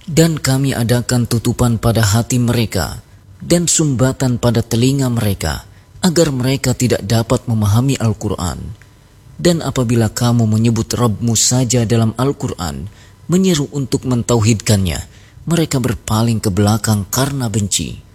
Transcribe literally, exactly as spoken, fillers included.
Dan kami adakan tutupan pada hati mereka dan sumbatan pada telinga mereka, agar mereka tidak dapat memahami Al-Quran. Dan apabila kamu menyebut Rabbmu saja dalam Al-Quran, menyeru untuk mentauhidkannya, mereka berpaling ke belakang karena benci.